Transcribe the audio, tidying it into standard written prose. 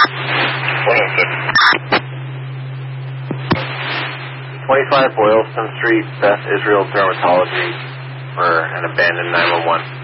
106. 25 Boylston Street, Beth Israel Dermatology for an abandoned 911.